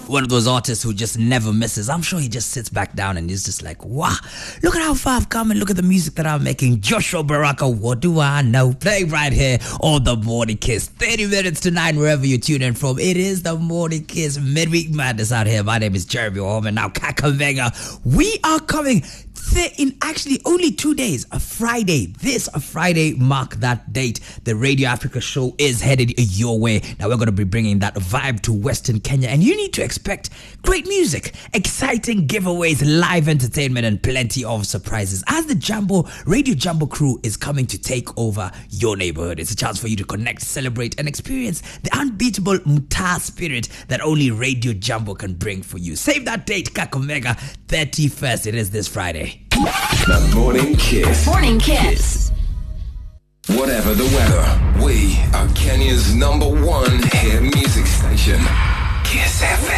one of those artists who just never misses. I'm sure he just sits back down and he's just like, wow, look at how far I've come and look at the music that I'm making. Joshua Baraka, what do I know? Playing right here on The Morning Kiss. 30 minutes to 9 wherever you tune in from. It is The Morning Kiss Midweek Madness out here. My name is Jeremy Holman. Now Kakamega. We are coming in actually only 2 days, a Friday mark that date. The Radio Africa show is headed your way. Now we're going to be bringing that vibe to Western Kenya, and you need to expect great music, exciting giveaways, live entertainment, and plenty of surprises as the Radio Jambo crew is coming to take over your neighborhood. It's a chance for you to connect, celebrate, and experience the unbeatable Mtaa spirit that only Radio Jambo can bring for you. Save that date, Kakamega, 31st. It is this Friday. The Morning Kiss. Morning Kiss. Whatever the weather, we are Kenya's #1 hit music station. Kiss FM.